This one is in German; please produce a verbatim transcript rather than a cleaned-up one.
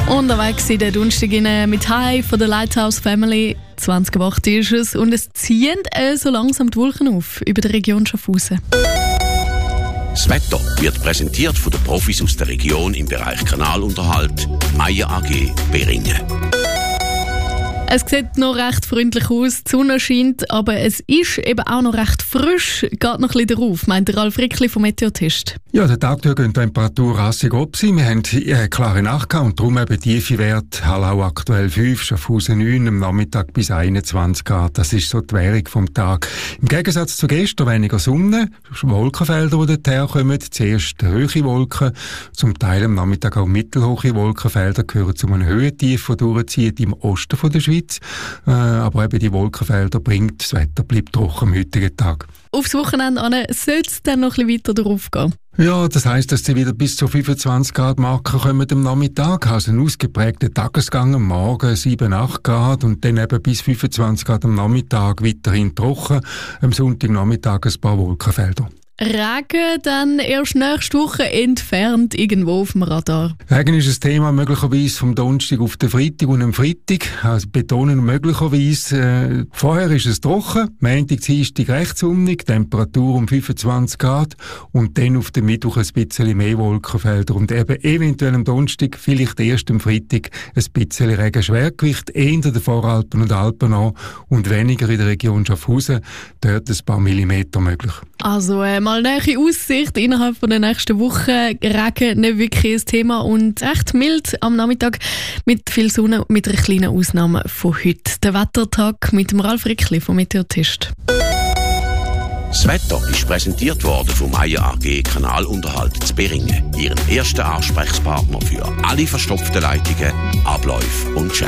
Unterwegs in der Donnerstag mit Hi von der Lighthouse Family. zwanzig Uhr acht ist es und es ziehen äh, so langsam die Wolken auf über der Region Schaffhausen. Das Wetter wird präsentiert von den Profis aus der Region im Bereich Kanalunterhalt, Meyer A G Beringen. Es sieht noch recht freundlich aus, die Sonne scheint, aber es ist eben auch noch recht frisch. Geht noch ein bisschen darauf, meint der Ralf Rickli vom Meteotest. Ja, der Tag durch die Temperatur rassig ab sein. Wir haben eine klare Nacht gehabt und darum eben tiefe Werte. Hallau aktuell fünf, Schaffhausen neun, am Nachmittag bis einundzwanzig Grad. Das ist so die Währung vom Tag. Im Gegensatz zu gestern weniger Sonne, Wolkenfelder, die dort herkommen. Zuerst hohe Wolken, zum Teil am Nachmittag auch mittelhohe Wolkenfelder, gehören zu einem Höhentief, das durchzieht im Osten von der Schweiz. Äh, aber eben die Wolkenfelder bringt, das Wetter bleibt trocken am heutigen Tag. Aufs Wochenende soll es dann noch ein bisschen weiter darauf gehen? Ja, das heisst, dass sie wieder bis zu fünfundzwanzig Grad Marken kommen am Nachmittag. Also ein ausgeprägter Tagesgang am Morgen sieben, acht Grad und dann eben bis fünfundzwanzig Grad am Nachmittag weiterhin trocken. Am Sonntagnachmittag ein paar Wolkenfelder. Regen dann erst nächste Woche entfernt irgendwo auf dem Radar. Regen ist ein Thema möglicherweise vom Donnerstag auf den Freitag und am Freitag. Also betonen möglicherweise. Äh, vorher ist es trocken, Montag, Dienstag recht sonnig, Temperatur um fünfundzwanzig Grad und dann auf dem Mittwoch ein bisschen mehr Wolkenfelder und eben eventuell am Donnerstag, vielleicht erst am Freitag ein bisschen Regen. Schwergewicht eher in den Voralpen und Alpen an und weniger in der Region Schaffhausen. Dort ein paar Millimeter möglich. Also äh, mal nähere Aussicht innerhalb von der nächsten Woche. Regen nicht wirklich ein Thema und echt mild am Nachmittag mit viel Sonne, mit einer kleinen Ausnahme von heute. Der Wettertag mit dem Ralf Rickli vom Meteotest. Das Wetter ist präsentiert worden vom Meyer A G Kanalunterhalt zu Beringen, Ihren ersten Ansprechpartner für alle verstopften Leitungen, Abläufe und Schäden.